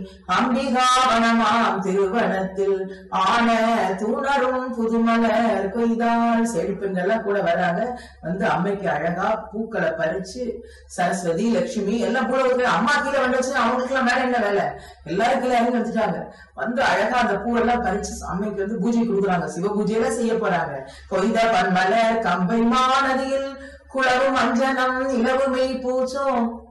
அம்பிகாவனமாம் திருவனத்தில் ஆன தூணரும் புதுமலர் கொய்தாள். செழிப்பெண்கள்லாம் கூட வராங்க, வந்து அம்மைக்கு அழகா பூக்களை பறிச்சு, சரஸ்வதி லட்சுமி எல்லாம் கூட அம்மா கீழே வந்துச்சு, அவங்களுக்கு எல்லாம் மேல என்ன வேலை, எல்லாரும் கீழே இறங்கி வந்துட்டாங்க. வந்து அழகா அந்த பூவெல்லாம் பறிச்சு அம்மைக்கு வந்து பூஜை கொடுக்குறாங்க, சிவ பூஜையெல்லாம் செய்ய போறாங்க. கொய்த பன்மலர் கம்பை மாநதியில் குளவும் அஞ்சனம் நிலவுமை பூச்சோம்